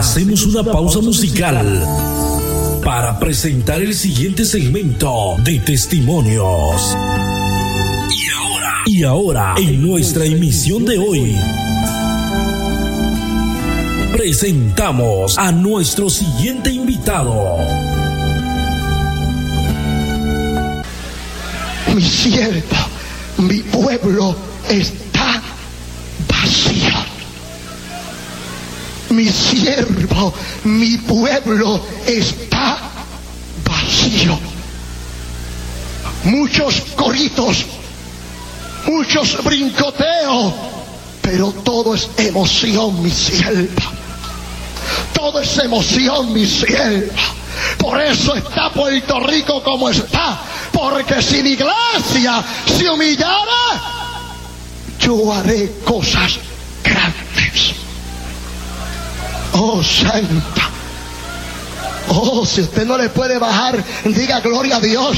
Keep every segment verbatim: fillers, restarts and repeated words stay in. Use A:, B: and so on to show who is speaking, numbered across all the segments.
A: Hacemos una pausa musical para presentar el siguiente segmento de testimonios. Y ahora, y ahora, en nuestra emisión de hoy, presentamos a nuestro siguiente invitado.
B: Mi siervo, mi pueblo está vacío. Mi siervo, mi pueblo está vacío. Muchos coritos, muchos brincoteos, pero todo es emoción, mi sierva. Todo es emoción, mi sierva. Por eso está Puerto Rico como está. Porque si mi iglesia se humillara, yo haré cosas grandes. Oh, santa. Oh, si usted no le puede bajar, diga gloria a Dios.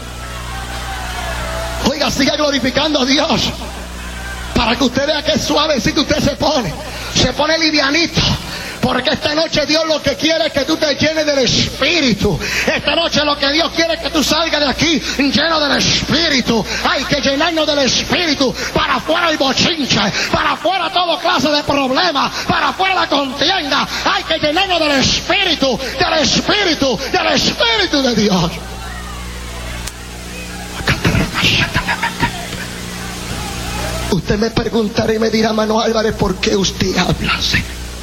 B: Oiga, siga glorificando a Dios. Para que usted vea que suavecito usted se pone. Se pone livianito. Porque esta noche Dios lo que quiere es que tú te llenes del Espíritu. Esta noche lo que Dios quiere es que tú salgas de aquí lleno del Espíritu. Hay que llenarnos del Espíritu. Para afuera el bochinche, para afuera toda clase de problemas, para afuera la contienda. Hay que llenarnos del Espíritu, del Espíritu, del Espíritu de Dios. Usted me preguntará y me dirá, Mano Álvarez, ¿por qué usted habla así?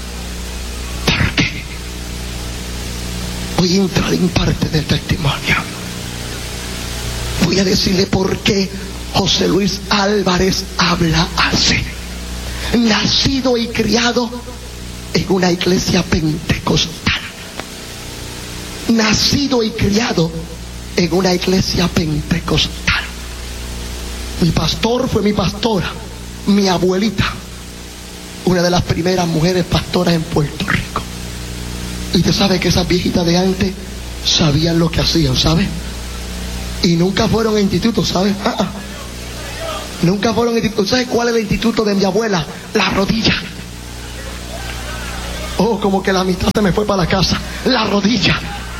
B: Voy a entrar en parte del testimonio. Voy a decirle por qué José Luis Álvarez habla así. Nacido y criado en una iglesia pentecostal. Nacido y criado en una iglesia pentecostal. Mi pastor fue mi pastora, mi abuelita, una de las primeras mujeres pastoras en Puerto Rico. Y usted sabe que esas viejitas de antes sabían lo que hacían, ¿sabe? Y nunca fueron a institutos, ¿sabe? Ah, ah. Nunca fueron a institutos. ¿Sabe cuál es el instituto de mi abuela? La rodilla. Oh, como que la mitad se me fue para la casa. La rodilla.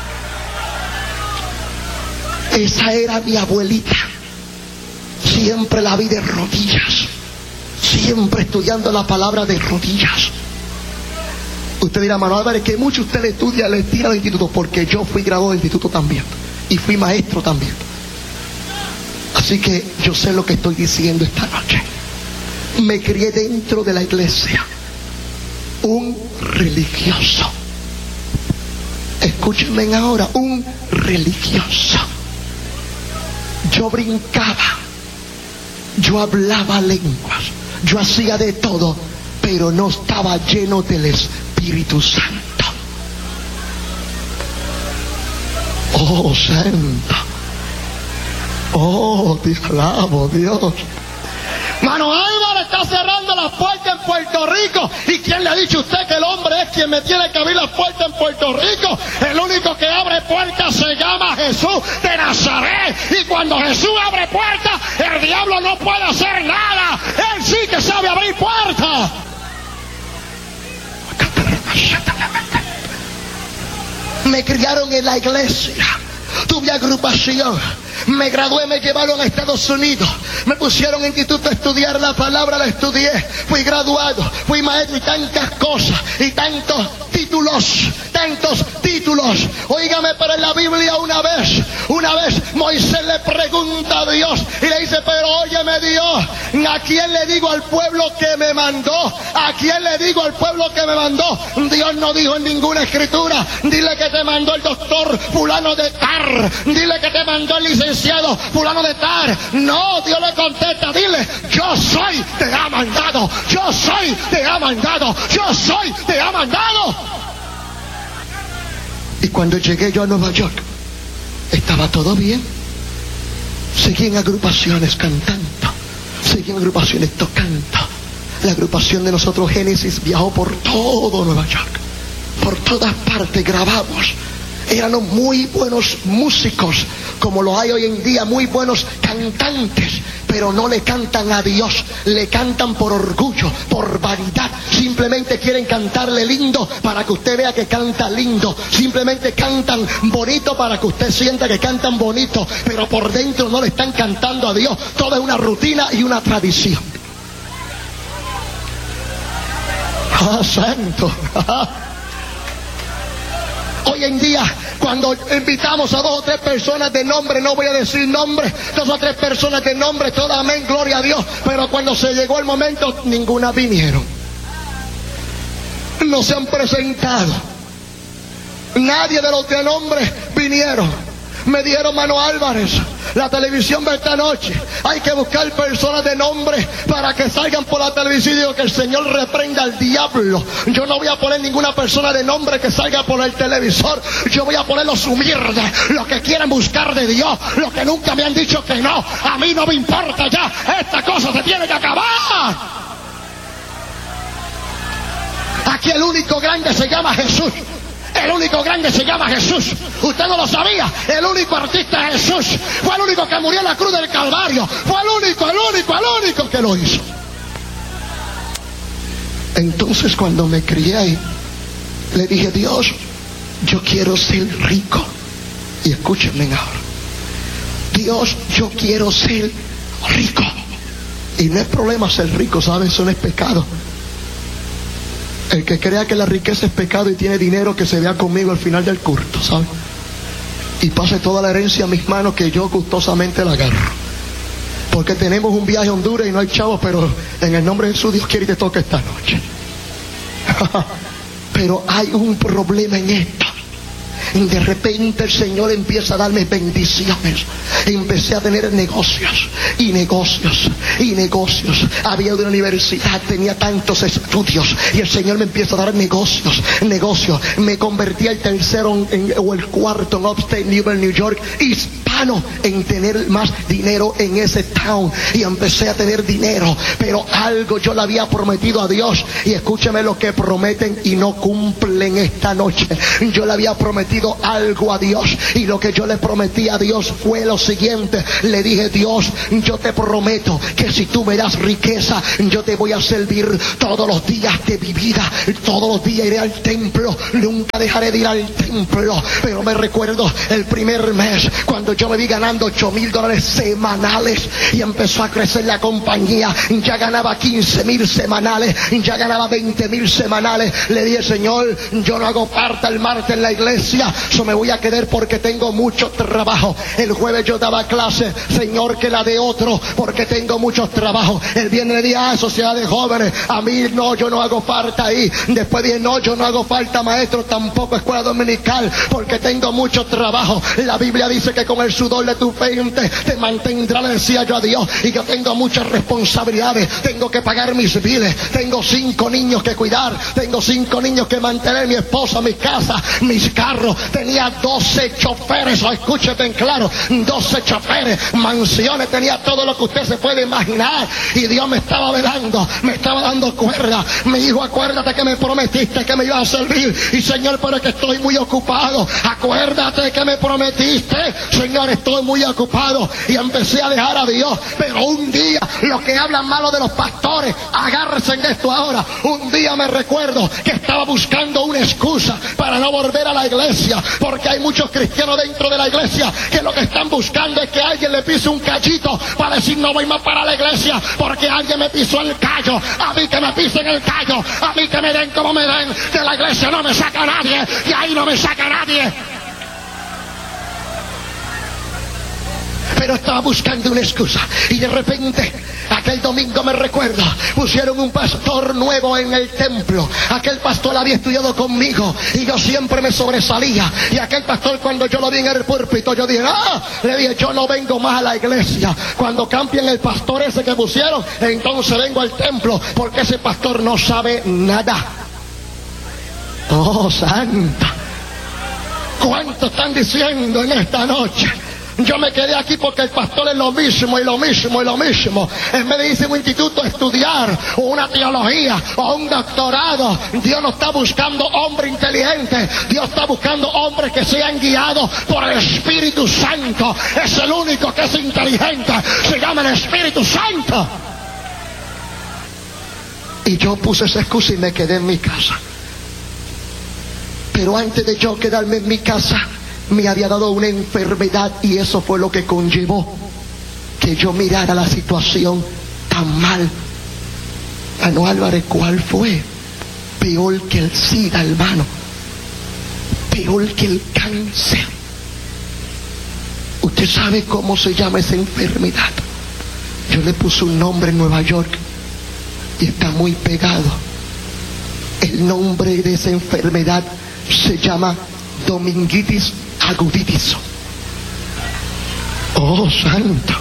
B: Esa era mi abuelita. Siempre la vi de rodillas. Siempre estudiando la palabra de rodillas. Usted dirá, Mano Álvarez, que mucho usted le estudia, le tira al instituto, porque yo fui graduado del instituto también. Y fui maestro también. Así que yo sé lo que estoy diciendo esta noche. Me crié dentro de la iglesia. Un religioso. Escúchenme ahora, un religioso. Yo brincaba. Yo hablaba lenguas. Yo hacía de todo, pero no estaba lleno del Espíritu Santo. Oh, santo. Oh, te alabo, Dios. Mano Álvarez está cerrando las puertas en Puerto Rico. ¿Y quién le ha dicho a usted que el hombre es quien me tiene que abrir las puertas en Puerto Rico? El único que abre puertas se llama Jesús de Nazaret. Y cuando Jesús abre puertas, el diablo no puede hacer nada. Él sí que sabe abrir puertas. Me criaron en la iglesia. Tuve agrupación. Me gradué, me llevaron a Estados Unidos. Me pusieron en instituto a estudiar la palabra, la estudié. Fui graduado, fui maestro y tantas cosas. Y tantos títulos, tantos títulos. Óigame, pero en la Biblia una vez, una vez Moisés le pregunta a Dios y le dice, pero óyeme Dios, ¿a quién le digo al pueblo que me mandó? ¿A quién le digo al pueblo que me mandó? Dios no dijo en ninguna escritura, dile que te mandó el doctor fulano de Tar, dile que te mandó el licenciado fulano de Tar. No, Dios le contesta, dile, yo soy, te ha mandado, yo soy, te ha mandado, yo soy, te ha mandado. Y cuando llegué yo a Nueva York, estaba todo bien. Seguí en agrupaciones cantando, seguí en agrupaciones tocando. La agrupación de nosotros, Génesis, viajó por todo Nueva York, por todas partes, grabamos. Éramos muy buenos músicos, como lo hay hoy en día, muy buenos cantantes. pero no le cantan a Dios, le cantan por orgullo, por vanidad. Simplemente quieren cantarle lindo para que usted vea que canta lindo. Simplemente cantan bonito para que usted sienta que cantan bonito, pero por dentro no le están cantando a Dios. Todo es una rutina y una tradición. ¡Ah, santo! Hoy en día, cuando invitamos a dos o tres personas de nombre, no voy a decir nombre, dos o tres personas de nombre, todas amén, gloria a Dios, pero cuando se llegó el momento, ninguna vinieron. No se han presentado. Nadie de los de nombre vinieron. Me dijeron, Mano Álvarez, la televisión de esta noche, hay que buscar personas de nombre para que salgan por la televisión. Y digo, que el Señor reprenda al diablo. Yo no voy a poner ninguna persona de nombre que salga por el televisor. Yo voy a poner los humildes, los que quieren buscar de Dios, los que nunca me han dicho que no. A mí no me importa ya, esta cosa se tiene que acabar. Aquí el único grande se llama Jesús. El único grande se llama Jesús. Usted no lo sabía. El único artista es Jesús. Fue el único que murió en la cruz del Calvario. Fue el único, el único, el único que lo hizo. Entonces, cuando me crié ahí, le dije, Dios, yo quiero ser rico. Y escúchenme ahora. Dios, yo quiero ser rico. Y no es problema ser rico, ¿saben? Eso no es pecado. El que crea que la riqueza es pecado y tiene dinero, que se vea conmigo al final del culto, ¿sabe? Y pase toda la herencia a mis manos, que yo gustosamente la agarro. Porque tenemos un viaje a Honduras y no hay chavos, pero en el nombre de Jesús, Dios quiere y te toque esta noche. Pero hay un problema en esto. Y de repente el Señor empieza a darme bendiciones. Empecé a tener negocios y negocios y negocios. Había una universidad, tenía tantos estudios, y el Señor me empieza a dar negocios, negocios. Me convertí el tercero en, o el cuarto en Upstate New York, New York, hispano en tener más dinero en ese town. Y empecé a tener dinero, pero algo yo le había prometido a Dios. Y escúcheme lo que prometen y no cumplen esta noche. Yo le había prometido algo a Dios, y lo que yo le prometí a Dios fue lo siguiente. Le dije, Dios, yo te prometo que si tú me das riqueza, yo te voy a servir todos los días de mi vida. Todos los días iré al templo, nunca dejaré de ir al templo. Pero me recuerdo el primer mes, cuando yo me vi ganando ocho mil dólares semanales, y empezó a crecer la compañía. Ya ganaba quince mil semanales, ya ganaba veinte mil semanales. Le dije, Señor, yo no hago parte el martes en la iglesia, yo me voy a quedar porque tengo mucho trabajo. El jueves yo daba clase, Señor, que la de otro, porque tengo mucho trabajo. El viernes día, ah, sociedad de jóvenes, a mí no, yo no hago falta ahí. Después dije, no, yo no hago falta maestro, tampoco escuela dominical, porque tengo mucho trabajo. La Biblia dice que con el sudor de tu frente te mantendrá, le decía yo a Dios. Y yo tengo muchas responsabilidades, tengo que pagar mis biles, tengo cinco niños que cuidar, tengo cinco niños que mantener, mi esposa, mi casa, mis carros. Tenía doce choferes, o escúchate en claro, doce choferes, mansiones, tenía todo lo que usted se puede imaginar. Y Dios me estaba velando, me estaba dando cuerda. Me dijo, acuérdate que me prometiste que me ibas a servir. Y Señor, pero es que estoy muy ocupado. Acuérdate que me prometiste, Señor, estoy muy ocupado. Y empecé a dejar a Dios. Pero un día, los que hablan malo de los pastores, agárrense en esto ahora. Un día me recuerdo que estaba buscando una excusa para no volver a la iglesia, porque hay muchos cristianos dentro de la iglesia que lo que están buscando es que alguien le pise un cachito para decir, no voy más para la iglesia porque alguien me pisó el callo. A mí que me pisen el callo, a mí que me den como me den, de la iglesia no me saca nadie, y ahí no me saca nadie. Pero estaba buscando una excusa, y de repente aquel domingo me recuerdo, pusieron un pastor nuevo en el templo. Aquel pastor había estudiado conmigo y yo siempre me sobresalía. Y aquel pastor, cuando yo lo vi en el púlpito, yo dije, ah, le dije, yo no vengo más a la iglesia. Cuando cambien el pastor ese que pusieron, entonces vengo al templo, porque ese pastor no sabe nada. Oh, santa, ¿cuánto están diciendo en esta noche? Yo me quedé aquí porque el pastor es lo mismo y lo mismo y lo mismo. En vez de irse a un instituto a estudiar, o una teología, o un doctorado, Dios no está buscando hombres inteligentes. Dios está buscando hombres que sean guiados por el Espíritu Santo. Es el único que es inteligente. Se llama el Espíritu Santo. Y yo puse esa excusa y me quedé en mi casa. Pero antes de yo quedarme en mi casa, me había dado una enfermedad, y eso fue lo que conllevó que yo mirara la situación tan mal. Hermano Álvarez, ¿cuál fue? Peor que el SIDA, hermano. Peor que el cáncer. Usted sabe cómo se llama esa enfermedad. Yo le puse un nombre en Nueva York y está muy pegado. El nombre de esa enfermedad se llama dominguitis aguditis. Oh, santo.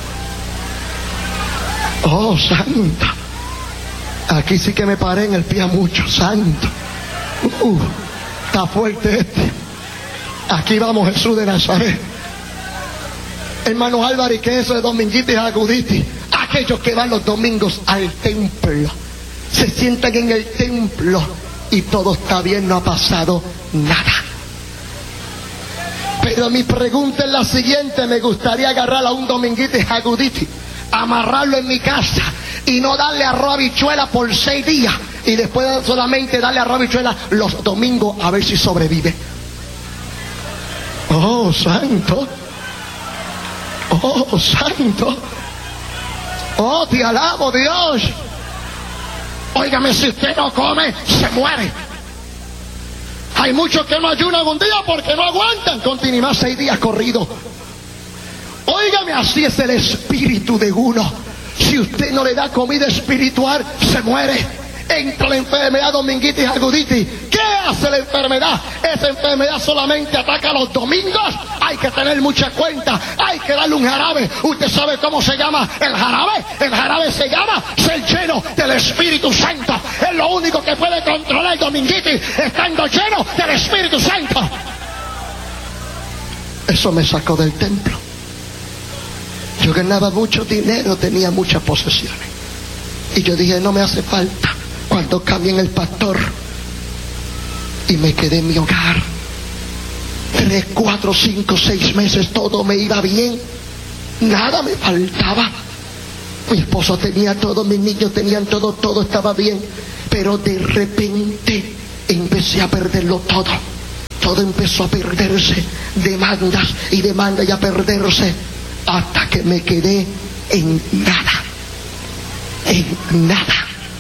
B: Oh, santo. Aquí sí que me paré en el pie a mucho. Santo. Uh, está fuerte este. Aquí vamos, Jesús de Nazaret. Hermano Álvarez, ¿qué es eso de dominguitis aguditis? Aquellos que van los domingos al templo, se sientan en el templo y todo está bien, no ha pasado nada. Pero mi pregunta es la siguiente: me gustaría agarrar a un dominguitis aguditis, amarrarlo en mi casa y no darle arroz habichuela por seis días, y después solamente darle arroz habichuela los domingos a ver si sobrevive. Oh, santo. Oh, santo. Oh, te alabo, Dios. Óigame, si usted no come, se muere. Hay muchos que no ayunan un día porque no aguantan continuar seis días corridos. Óigame, así es el espíritu de uno. Si usted no le da comida espiritual, se muere. Entra la enfermedad dominguitis aguditis. ¿Qué hace la enfermedad? Esa enfermedad solamente ataca los domingos. Hay que tener mucha cuenta. Hay que darle un jarabe. ¿Usted sabe cómo se llama el jarabe? El jarabe se llama ser lleno del Espíritu Santo. Es lo único que puede controlar el dominguitis, estando lleno del Espíritu Santo. Eso me sacó del templo. Yo ganaba mucho dinero, tenía muchas posesiones. Y yo dije, no me hace falta. Cuando cambien el pastor, y me quedé en mi hogar, tres, cuatro, cinco, seis meses, todo me iba bien, nada me faltaba. Mi esposo tenía todo, mis niños tenían todo, todo estaba bien. Pero de repente empecé a perderlo todo. Todo empezó a perderse, demandas y demandas y a perderse, hasta que me quedé en nada, en nada.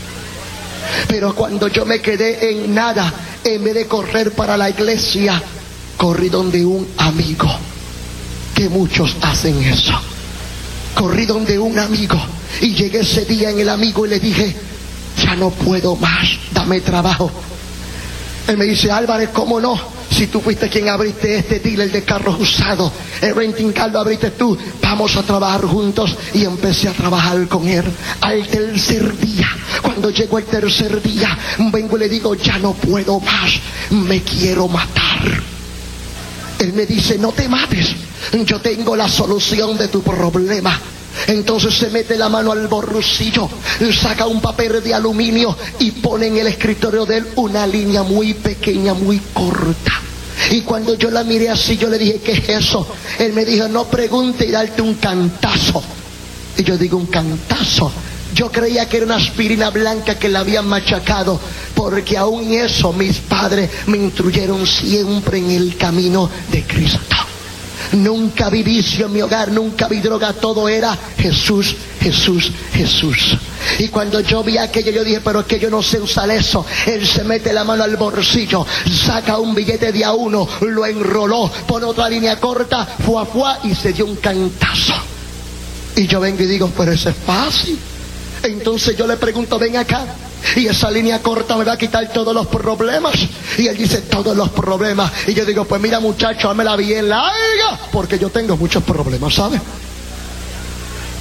B: Pero cuando yo me quedé en nada, en vez de correr para la iglesia, corrí donde un amigo, que muchos hacen eso. Corrí donde un amigo y llegué ese día en el amigo y le dije, ya no puedo más, dame trabajo. Él me dice, Álvarez, ¿cómo no? Si tú fuiste quien abriste este dealer de carros usados, el renting car lo abriste tú, vamos a trabajar juntos. Y empecé a trabajar con él. Al tercer día, cuando llegó el tercer día, vengo y le digo, ya no puedo más, me quiero matar. Él me dice, no te mates, yo tengo la solución de tu problema. Entonces se mete la mano al bolsillo, saca un papel de aluminio y pone en el escritorio de él una línea muy pequeña, muy corta. Y cuando yo la miré así, yo le dije, ¿qué es eso? Él me dijo, no pregunte y darte un cantazo. Y yo digo, un cantazo. Yo creía que era una aspirina blanca que la habían machacado, porque aún eso mis padres me instruyeron siempre en el camino de Cristo. Nunca vi vicio en mi hogar, nunca vi droga, todo era Jesús, Jesús, Jesús. Y cuando yo vi aquello, yo dije, pero es que yo no sé usar eso. Él se mete la mano al bolsillo, saca un billete de a uno, lo enroló, pone otra línea corta, fuá, fuá, y se dio un cantazo. Y yo vengo y digo, pero eso es fácil. Entonces yo le pregunto, ven acá, y esa línea corta me va a quitar todos los problemas. Y él dice, todos los problemas. Y yo digo, pues mira muchacho, hámela bien larga, porque yo tengo muchos problemas, ¿sabes?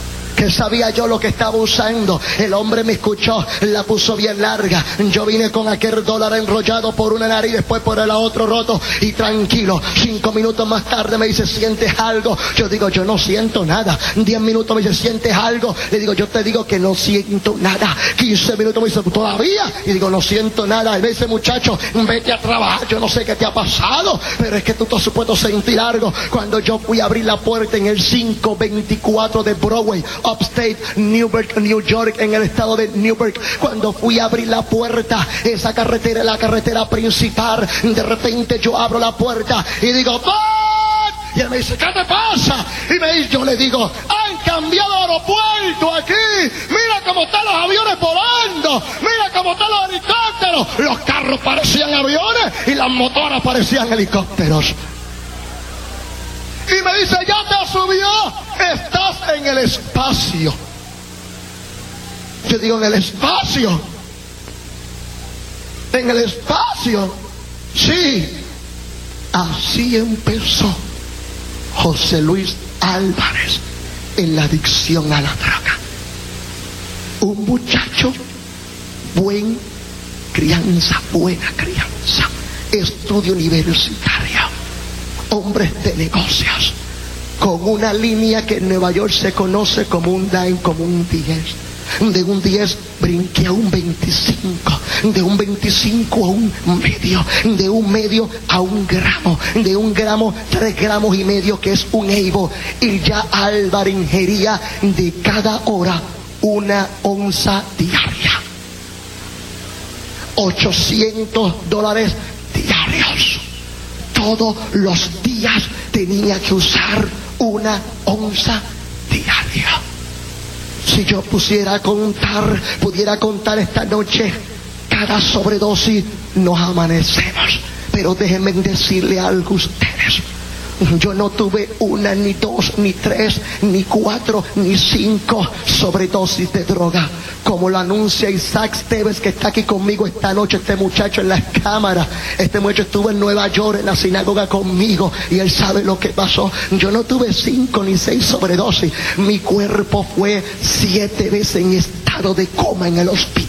B: que sabía yo lo que estaba usando. El hombre me escuchó, la puso bien larga. Yo vine con aquel dólar enrollado por una nariz, después por el otro roto y tranquilo. Cinco minutos más tarde me dice, ¿sientes algo? Yo digo, yo no siento nada. Diez minutos me dice, ¿sientes algo? Le digo, yo te digo que no siento nada. Quince minutos me dice, ¿todavía? Y digo, no siento nada. Y me dice, muchacho, vete a trabajar. Yo no sé qué te ha pasado, pero es que tú te has supuesto sentir algo. Cuando yo fui a abrir la puerta en el quinientos veinticuatro de Broadway, Upstate, Newburgh, New York, en el estado de Newburgh, cuando fui a abrir la puerta, esa carretera es la carretera principal. De repente yo abro la puerta y digo, ¡Bob! Y él me dice, ¿qué te pasa? Y me dice, yo le digo, han cambiado aeropuerto aquí. Mira cómo están los aviones volando. Mira cómo están los helicópteros. Los carros parecían aviones y las motoras parecían helicópteros. Y me dice, ya te subió. Estás en el espacio. Yo digo, en el espacio. En el espacio. Sí. Así empezó José Luis Álvarez en la adicción a la droga. Un muchacho, buen crianza, buena crianza, estudio universitario, hombres de negocios, con una línea que en Nueva York se conoce como un dime, como un diez. De un diez brinqué a un veinticinco, de un veinticinco a un medio, de un medio a un gramo, de un gramo tres gramos y medio, que es un eibo. Y ya Álvarez ingería de cada hora una onza diaria, ochocientos dólares diarios. Todos los días tenía que usar una onza diaria. Si yo pusiera a contar, pudiera contar esta noche, cada sobredosis nos amanecemos. Pero déjenme decirle algo a ustedes. Yo no tuve una, ni dos, ni tres, ni cuatro, ni cinco sobredosis de droga, como lo anuncia Isaac Stevens, que está aquí conmigo esta noche. Este muchacho en las cámaras, este muchacho estuvo en Nueva York en la sinagoga conmigo y él sabe lo que pasó. Yo no tuve cinco ni seis sobredosis. Mi cuerpo fue siete veces en estado de coma en el hospital.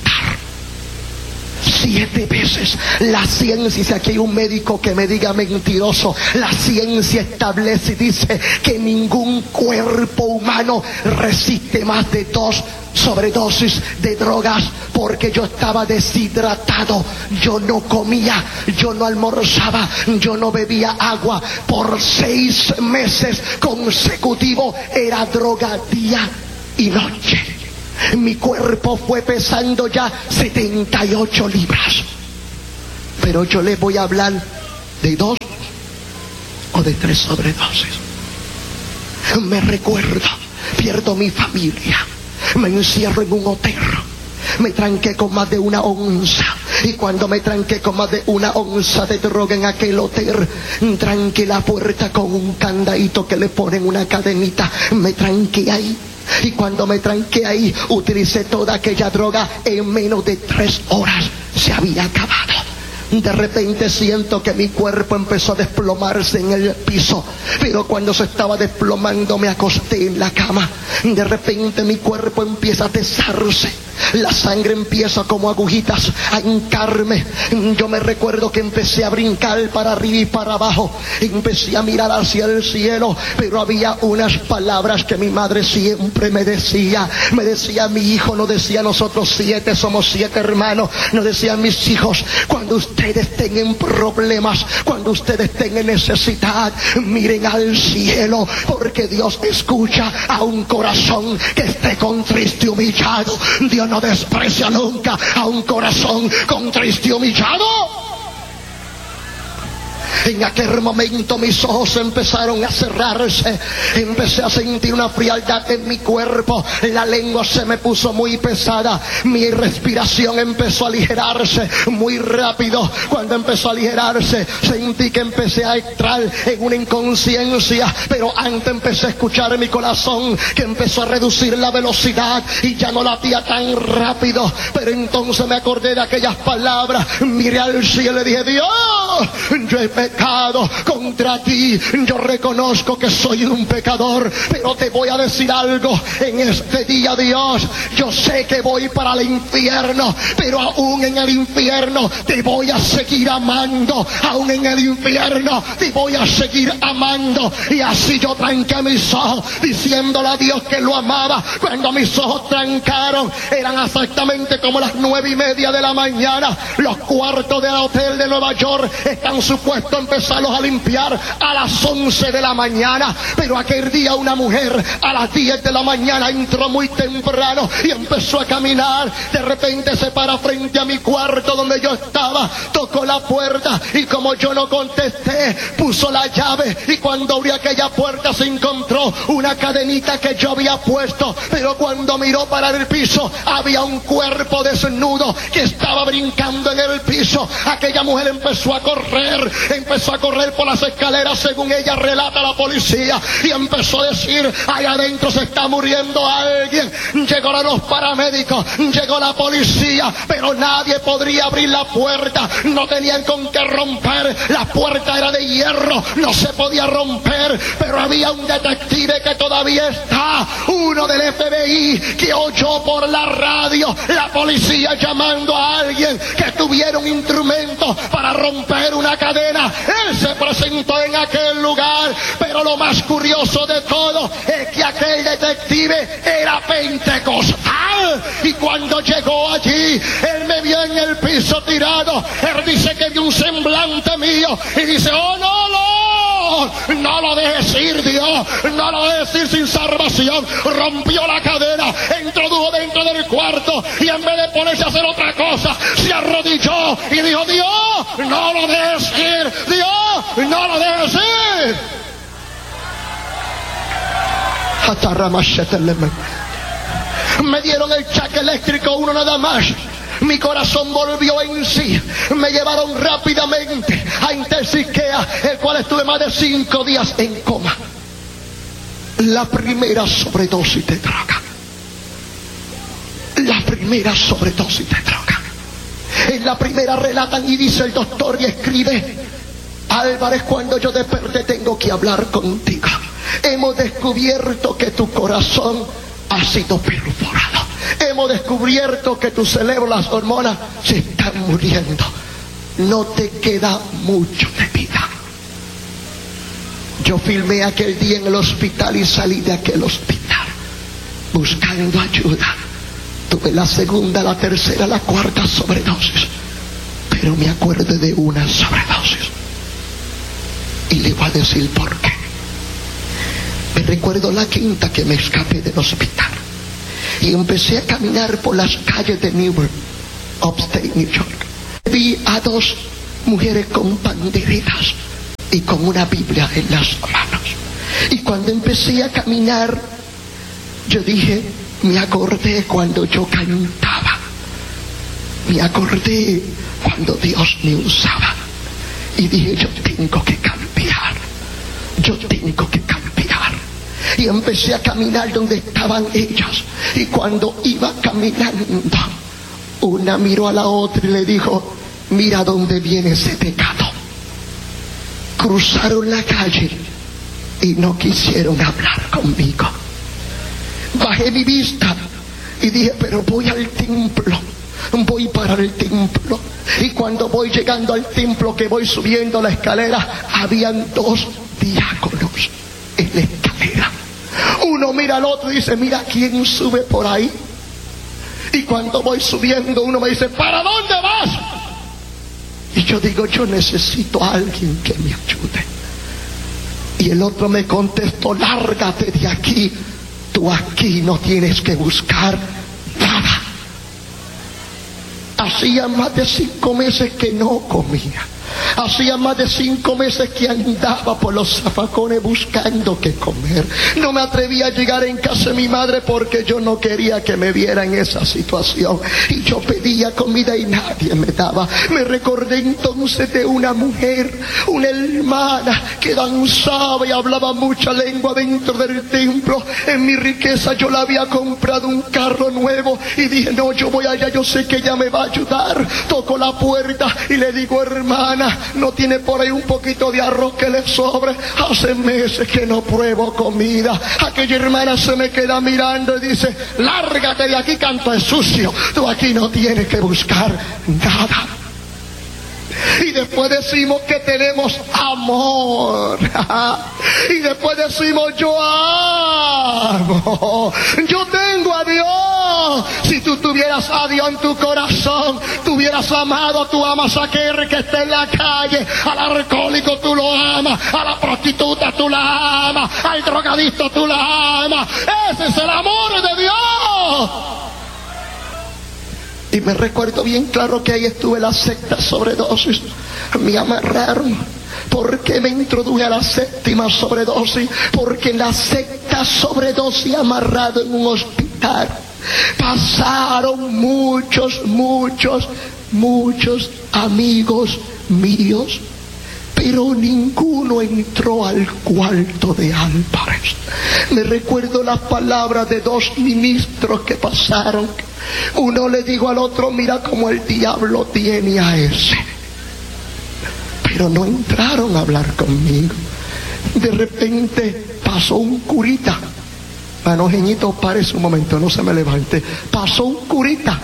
B: Siete veces. La ciencia, si aquí hay un médico que me diga mentiroso, la ciencia establece y dice que ningún cuerpo humano resiste más de dos sobredosis de drogas, porque yo estaba deshidratado, yo no comía, yo no almorzaba, yo no bebía agua. Por seis meses consecutivos era droga día y noche. Mi cuerpo fue pesando ya setenta y ocho libras. Pero yo les voy a hablar de dos o de tres sobredosis. Me recuerdo, pierdo mi familia, me encierro en un hotel, me tranqué con más de una onza. Y cuando me tranqué con más de una onza de droga en aquel hotel, tranqué la puerta con un candadito que le ponen una cadenita. Me tranqué ahí. Y cuando me tranqué ahí, utilicé toda aquella droga. En menos de tres horas se había acabado. De repente siento que mi cuerpo empezó a desplomarse en el piso, pero cuando se estaba desplomando me acosté en la cama. De repente mi cuerpo empieza a tesarse, la sangre empieza como agujitas a hincarme. Yo me recuerdo que empecé a brincar para arriba y para abajo, empecé a mirar hacia el cielo, pero había unas palabras que mi madre siempre me decía. Me decía mi hijo, no decía nosotros siete, somos siete hermanos, no decían mis hijos, cuando ustedes estén en problemas, cuando ustedes estén en necesidad, miren al cielo, porque Dios escucha a un corazón que esté contrito y humillado. Dios no desprecia nunca a un corazón contrito y humillado. En aquel momento mis ojos empezaron a cerrarse, empecé a sentir una frialdad en mi cuerpo, la lengua se me puso muy pesada, mi respiración empezó a aligerarse muy rápido. Cuando empezó a aligerarse, sentí que empecé a entrar en una inconsciencia, pero antes empecé a escuchar mi corazón que empezó a reducir la velocidad y ya no latía tan rápido. Pero entonces me acordé de aquellas palabras, miré al cielo y le dije: Dios, Señor, yo he pecado contra ti, yo reconozco que soy un pecador, pero te voy a decir algo en este día, Dios. Yo sé que voy para el infierno, pero aún en el infierno te voy a seguir amando, aún en el infierno te voy a seguir amando. Y así yo tranqué mis ojos, diciéndole a Dios que lo amaba. Cuando mis ojos trancaron, eran exactamente como las nueve y media de la mañana. Los cuartos del hotel de Nueva York están supuestos a empezarlos a limpiar a las once de la mañana, pero aquel día una mujer a las diez de la mañana entró muy temprano y empezó a caminar. De repente se para frente a mi cuarto donde yo estaba, tocó la puerta y como yo no contesté, puso la llave, y cuando abrió aquella puerta se encontró una cadenita que yo había puesto, pero cuando miró para el piso había un cuerpo desnudo que estaba brincando en el piso. Aquella mujer empezó a correr, empezó a correr por las escaleras, según ella relata la policía, y empezó a decir: allá adentro se está muriendo alguien. Llegaron los paramédicos, llegó la policía, pero nadie podría abrir la puerta, no tenían con qué romper, la puerta era de hierro, no se podía romper, pero había un detective que todavía está, uno del F B I, que oyó por la radio la policía llamando a alguien que tuviera un instrumento para romper una cadena. Él se presentó en aquel lugar, pero lo más curioso de todo es que aquel detective era pentecostal, y cuando llegó allí, él me vio en el piso tirado. Él dice que vio un semblante mío y dice: oh no, no, no lo dejes ir, Dios, no lo dejes ir sin salvación. Rompió la cadena, introdujo dentro del cuarto y en vez de ponerse a hacer otra cosa, se arrodilló y dijo: Dios, no lo dejes ir, Dios, no lo dejes ir. Me dieron el chaque eléctrico, uno nada más. Mi corazón volvió en sí. Me llevaron rápidamente a Intensicea, el cual estuve más de cinco días en coma. La primera sobredosis de droga. La primera sobredosis de droga. En la primera relatan y dice el doctor y escribe: Álvarez, cuando yo desperté tengo que hablar contigo. Hemos descubierto que tu corazón ha sido perforado. Hemos descubierto que tu cerebro, las hormonas se están muriendo. No te queda mucho de vida. Yo filmé aquel día en el hospital y salí de aquel hospital buscando ayuda. Tuve la segunda, la tercera, la cuarta sobredosis, pero me acuerdo de una sobredosis. Y le voy a decir por qué. Me recuerdo la quinta que me escapé del hospital y empecé a caminar por las calles de Newark, upstate New York. Vi a dos mujeres con banderitas y con una Biblia en las manos. Y cuando empecé a caminar, yo dije, me acordé cuando yo cantaba, me acordé cuando Dios me usaba, y dije, yo tengo que cambiar, yo tengo que cambiar. Y empecé a caminar donde estaban ellas, y cuando iba caminando, una miró a la otra y le dijo, mira dónde viene ese pecado. Cruzaron la calle y no quisieron hablar conmigo. Bajé mi vista y dije, pero voy al templo, voy para el templo. Y cuando voy llegando al templo, que voy subiendo la escalera, habían dos diáconos en la escalera. Uno mira al otro y dice, mira quién sube por ahí. Y cuando voy subiendo, uno me dice, ¿para dónde vas? Y yo digo, yo necesito a alguien que me ayude. Y el otro me contestó, lárgate de aquí, tú aquí no tienes que buscar nada. Hacía más de cinco meses que no comía. Hacía más de cinco meses que andaba por los zafacones buscando qué comer. No me atrevía a llegar en casa de mi madre porque yo no quería que me viera en esa situación. Y yo pedía comida y nadie me daba. Me recordé entonces de una mujer, una hermana que danzaba y hablaba mucha lengua dentro del templo. En mi riqueza yo le había comprado un carro nuevo y dije, no, yo voy allá, yo sé que ella me va a ayudar. Toco la puerta y le digo, hermana, no tiene por ahí un poquito de arroz que le sobre. Hace meses que no pruebo comida. Aquella hermana se me queda mirando y dice, lárgate de aquí, canto es sucio. Tú aquí no tienes que buscar nada. Y después decimos que tenemos amor. Y después decimos, yo amo, yo tengo a Dios. Si tú tuvieras a Dios en tu corazón, tú hubieras amado, tú amas a aquel que está en la calle. Al alcohólico tú lo amas, a la prostituta tú la amas, al drogadicto tú la amas. Ese es el amor de Dios. Y me recuerdo bien claro que ahí estuve en la secta sobredosis. Me amarraron porque me introduje a la séptima sobredosis. Porque en la secta sobredosis, amarrado en un hospital, pasaron muchos, muchos, muchos amigos míos, pero ninguno entró al cuarto de Álvarez. Me recuerdo las palabras de dos ministros que pasaron. Uno le dijo al otro, mira cómo el diablo tiene a ese. Pero no entraron a hablar conmigo. De repente pasó un curita. Manojeñito, párese un momento, no se me levante. Pasó un curita.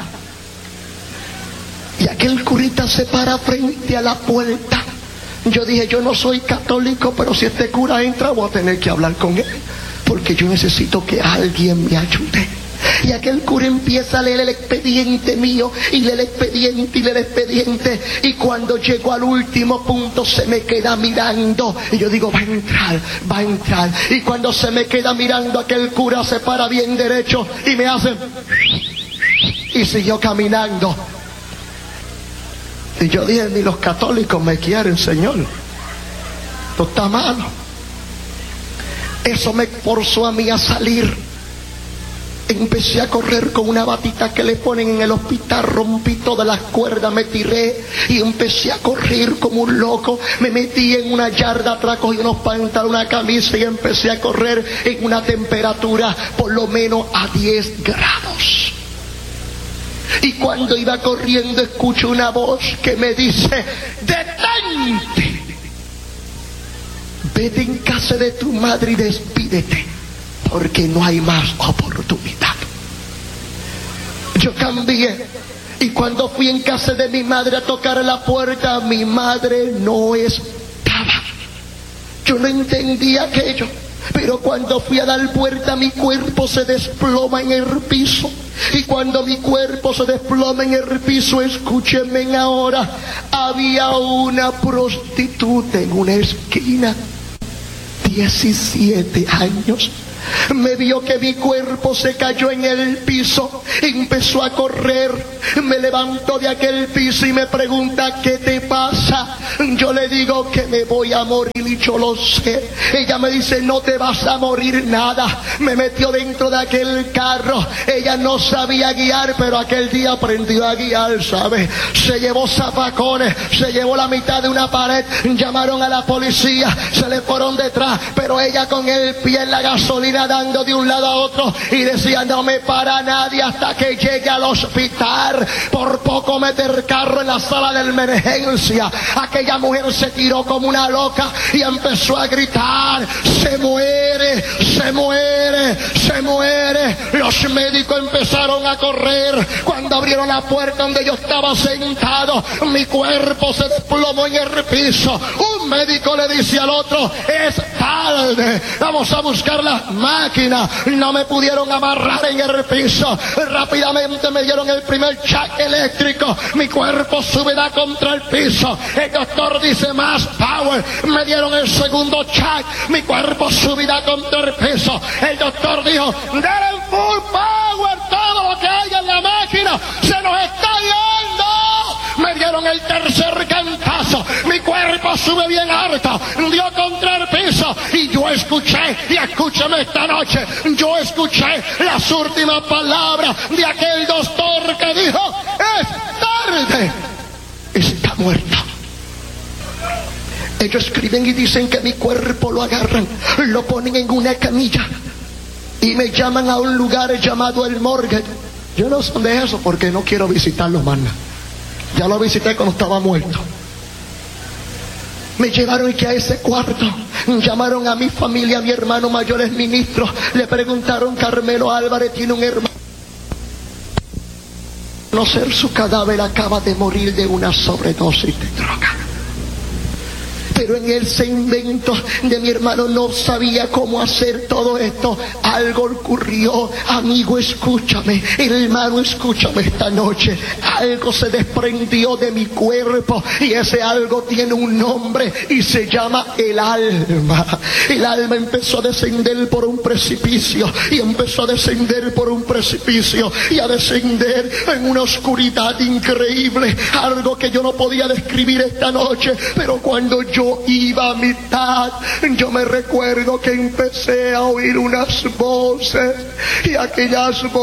B: Y aquel curita se para frente a la puerta. Yo dije, yo no soy católico, pero si este cura entra voy a tener que hablar con él, porque yo necesito que alguien me ayude. Y aquel cura empieza a leer el expediente mío, y lee el expediente, y lee el expediente, y cuando llego al último punto se me queda mirando, y yo digo, va a entrar, va a entrar, y cuando se me queda mirando, aquel cura se para bien derecho, y me hace, y siguió caminando. Y yo dije, ni los católicos me quieren, Señor. Esto está malo. Eso me forzó a mí a salir. Empecé a correr con una batita que le ponen en el hospital. Rompí todas las cuerdas, me tiré y empecé a correr como un loco. Me metí en una yarda atrás, cogí unos pantalones, una camisa y empecé a correr en una temperatura por lo menos a diez grados. Y cuando iba corriendo escucho una voz que me dice, detente, vete en casa de tu madre y despídete, porque no hay más oportunidad. Yo cambié, y cuando fui en casa de mi madre a tocar la puerta, mi madre no estaba. Yo no entendía aquello, pero cuando fui a dar puerta, mi cuerpo se desploma en el piso. Y cuando mi cuerpo se desploma en el piso, escúchenme ahora, había una prostituta en una esquina, diecisiete años. Me vio que mi cuerpo se cayó en el piso, empezó a correr, me levantó de aquel piso y me pregunta, ¿qué te pasa? Yo le digo que me voy a morir y yo lo sé. Ella me dice, no te vas a morir nada. Me metió dentro de aquel carro. Ella no sabía guiar, pero aquel día aprendió a guiar, ¿sabes? Se llevó zapacones, se llevó la mitad de una pared, llamaron a la policía, se le fueron detrás, pero ella con el pie en la gasolina dando de un lado a otro y decía, no me para nadie hasta que llegue al hospital. Por poco mete el carro en la sala de emergencia. Aquella mujer se tiró como una loca y empezó a gritar, se muere, se muere, se muere. Los médicos empezaron a correr. Cuando abrieron la puerta donde yo estaba sentado, mi cuerpo se desplomó en el piso. Un médico le dice al otro, es tarde, vamos a buscar las máquinas. No me pudieron amarrar en el piso. Rápidamente me dieron el primer shock eléctrico. Mi cuerpo subirá contra el piso. El doctor dice, más power. Me dieron el segundo shock. Mi cuerpo subirá contra el piso. El doctor dijo, denle full power. Todo lo que hay en la máquina se nos está yendo. Me dieron el tercer cantazo. Mi cuerpo sube bien alto, dio contra el piso. Y yo escuché, y escúchame esta noche, yo escuché las últimas palabras de aquel doctor que dijo, es tarde, está muerto. Ellos escriben y dicen que mi cuerpo lo agarran, lo ponen en una camilla y me llaman a un lugar llamado el morgue. Yo no sé dónde es eso porque no quiero visitarlo más. Ya lo visité cuando estaba muerto. Me llevaron que a ese cuarto llamaron a mi familia, a mi hermano mayor es ministro. Le preguntaron, Carmelo Álvarez tiene un hermano. Conocer su cadáver, acaba de morir de una sobredosis de droga. Pero en ese invento de mi hermano no sabía cómo hacer todo esto. Algo ocurrió. Amigo, escúchame. Hermano, escúchame esta noche. Algo se desprendió de mi cuerpo y ese algo tiene un nombre y se llama el alma. El alma empezó a descender por un precipicio y empezó a descender por un precipicio y a descender en una oscuridad increíble. Algo que yo no podía describir esta noche, pero cuando yo iba a mitad, yo me recuerdo que empecé a oír unas voces y aquellas voces